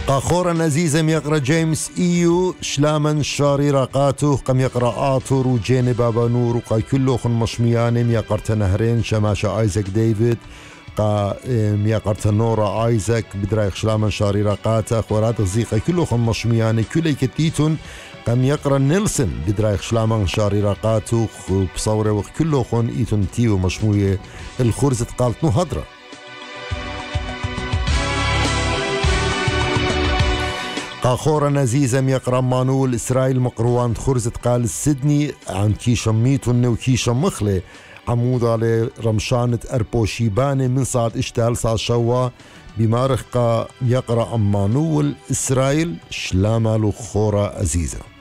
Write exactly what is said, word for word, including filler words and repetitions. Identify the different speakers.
Speaker 1: قاخورا عزيزم يقرأ جيمس إيو شلاما شاري راقاته قم يقرأ آتور وجين بابا نور وقا كله خن مشميانم يقرت نهرين شماشا آيزاك ديفيد قا يقرت نورا آيزاك بدرايخ شلاما شاري راقاته خورات الزيقة كله خن مشمياني كله كتيتون قم يقرأ نيلسون بدرايخ شلاما شاري راقاته بصورة وقت كله خن إيتون تيو مشموية الخرزة قالت نو هدرة قاخورا نزيزم يقرأ مانول إسرائيل مقروان خرزة قال سيدني عن كيشا ميتون وكيشا مخلي عمود على رمشانة أربوشيباني من صاد اشتال صاد شوا بمارخ قا يقرأ مانول إسرائيل شلامالو خورا عزيزة